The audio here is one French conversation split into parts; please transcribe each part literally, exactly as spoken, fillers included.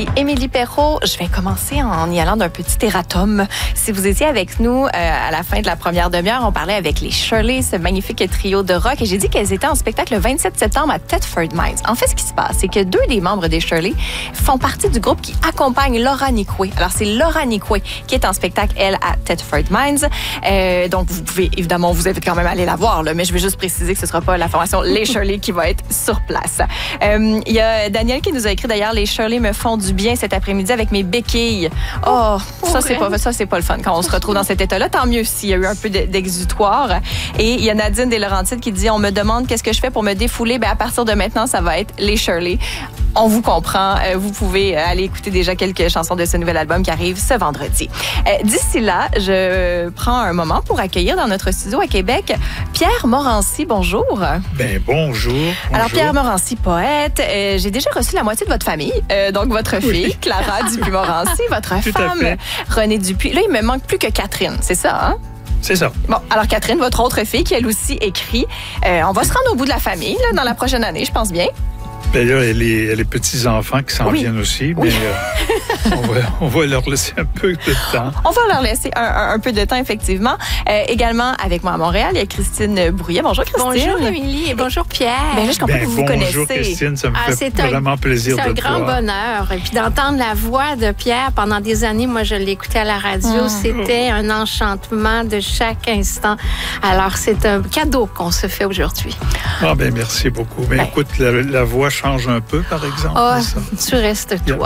ici Émilie Perrault. Je vais commencer en y allant d'un petit erratum. Si vous étiez avec nous euh, à la fin de la première demi-heure, on parlait avec les Shirley, ce magnifique trio de rock, et j'ai dit qu'elles étaient en spectacle le vingt-sept septembre à Thetford Mines. En fait, ce qui se passe, c'est que deux des membres des Shirley font partie du groupe qui accompagne Laura Nicoué. Alors, c'est Laura Nicoué qui est en spectacle, elle, à Thetford Mines. Euh, donc, vous pouvez, évidemment, vous invite quand même à aller la voir, là, mais je vais juste préciser que ce ne sera pas la formation Les Shirley qui va être sur place. Euh, Il y a Daniel qui nous a écrit d'ailleurs, les Shirley me font du bien cet après-midi avec mes béquilles. Oh, oh ça, c'est pas, ça, c'est pas le fun quand on se retrouve dans cet état-là. Tant mieux s'il y a eu un peu d'exutoire. Et il y a Nadine des Laurentides qui dit, on me demande qu'est-ce que je fais pour me défouler. Ben, à partir de maintenant, ça va être les Shirley. On vous comprend. Euh, vous pouvez aller écouter déjà quelques chansons de ce nouvel album qui arrive ce vendredi. Euh, D'ici là, je prends un moment pour accueillir dans notre studio à Québec Pierre Morancy. Bonjour. Ben bonjour. bonjour. Alors Pierre Morancy, poète. Euh, J'ai déjà reçu la moitié de votre famille. Euh, donc votre fille, oui. Clara Dupuis-Morancy, votre Tout femme, Renée Dupuis. Là, il me manque plus que Catherine, c'est ça, hein? C'est ça. Bon, alors Catherine, votre autre fille, qui elle aussi écrit. Euh, on va se rendre au bout de la famille là, dans la prochaine année, je pense bien. Ben là, elle est, elle est petits-enfants qui s'en oui. viennent aussi, mais oui. euh, on, va, on va leur laisser un peu de temps. On va leur laisser un, un, un peu de temps, effectivement. Euh, également, avec moi à Montréal, il y a Christine Brouillet. Bonjour, Christine. Bonjour, Émilie, et bonjour, Pierre. Ben, là, je comprends ben, que vous bonjour, vous connaissez. Christine, ça me ah, fait vraiment un, plaisir de te voir. C'est un grand bonheur. Et puis d'entendre la voix de Pierre pendant des années, moi, je l'écoutais à la radio. Mmh. C'était un enchantement de chaque instant. Alors, c'est un cadeau qu'on se fait aujourd'hui. Ah, ben merci beaucoup. Ben, ben. écoute, la, la voix change un peu, par exemple. Oh, tu restes toi.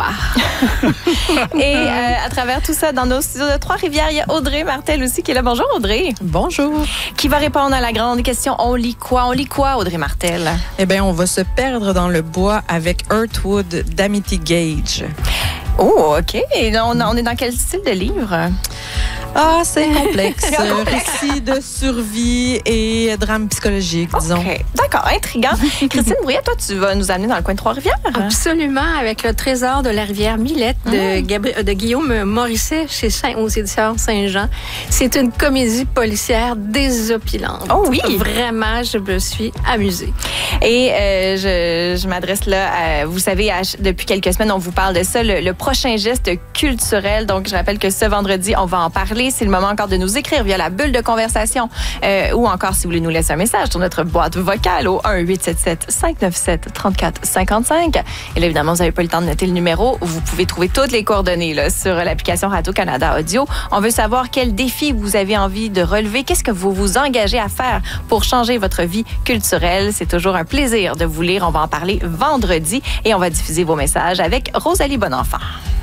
Et euh, à travers tout ça, dans nos studios de Trois-Rivières, il y a Audrey Martel aussi qui est là. Bonjour Audrey. Bonjour. Qui va répondre à la grande question, on lit quoi? On lit quoi, Audrey Martel? Eh bien, on va se perdre dans le bois avec Earthwood d'Amity Gage. Oh, OK. Et là, on, on est dans quel style de livre? Ah, c'est complexe. Récit de survie et drame psychologique, disons. OK. D'accord, intriguant. Christine Brouillet, toi, tu vas nous amener dans le coin de Trois-Rivières? Absolument, avec le trésor de la rivière Millette de, mmh. Gabri- de Guillaume Morisset chez Saint- aux éditions Saint-Jean. C'est une comédie policière désopilante. Oh oui! Vraiment, je me suis amusée. Et euh, je, je m'adresse là, à, vous savez, à, depuis quelques semaines, on vous parle de ça, le, le prochain geste culturel. Donc, je rappelle que ce vendredi, on va en parler. C'est le moment encore de nous écrire via la bulle de conversation euh, ou encore si vous voulez nous laisser un message sur notre boîte vocale au un huit sept sept cinq neuf sept trois quatre cinq cinq. Et là, évidemment, vous n'avez pas le temps de noter le numéro. Vous pouvez trouver toutes les coordonnées là, sur l'application Radio-Canada Audio. On veut savoir quel défi vous avez envie de relever. Qu'est-ce que vous vous engagez à faire pour changer votre vie culturelle? C'est toujours un plaisir de vous lire. On va en parler vendredi et on va diffuser vos messages avec Rosalie Bonenfant.